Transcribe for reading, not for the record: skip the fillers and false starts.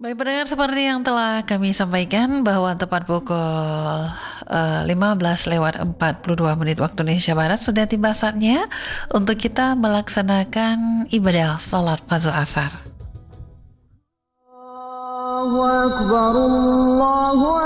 Baik pendengar, seperti yang telah kami sampaikan bahwa tepat pukul 15 lewat 42 menit waktu Indonesia Barat sudah tiba saatnya untuk kita melaksanakan ibadah sholat fardu asar. Allahu Akbar, Allahu